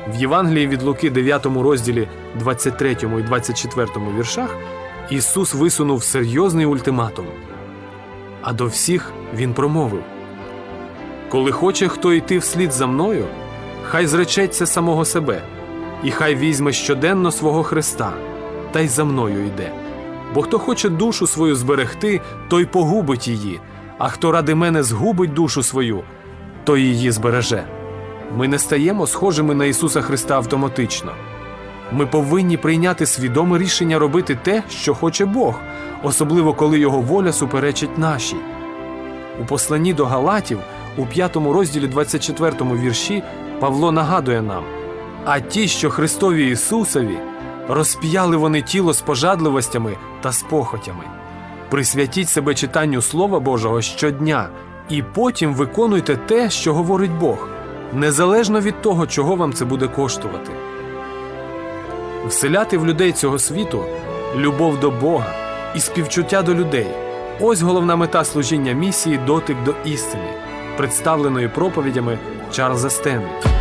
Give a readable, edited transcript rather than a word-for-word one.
В Євангелії від Луки 9 розділі 23 і 24 віршах Ісус висунув серйозний ультиматум. А до всіх Він промовив: «Коли хоче хто йти вслід за мною, хай зречеться самого себе, і хай візьме щоденно свого хреста, та й за мною йде. Бо хто хоче душу свою зберегти, той погубить її, а хто ради мене згубить душу свою, той її збереже». Ми не стаємо схожими на Ісуса Христа автоматично. Ми повинні прийняти свідоме рішення робити те, що хоче Бог, особливо коли Його воля суперечить нашій. У посланні до Галатів, у 5 розділі 24 вірші, Павло нагадує нам: «А ті, що Христові Ісусові, розп'яли вони тіло з пожадливостями та з похотями». Присвятіть себе читанню Слова Божого щодня і потім виконуйте те, що говорить Бог, незалежно від того, чого вам це буде коштувати. Вселяти в людей цього світу любов до Бога і співчуття до людей – ось головна мета служіння місії «Дотик до істини», представленої проповідями Чарльза Стенлі.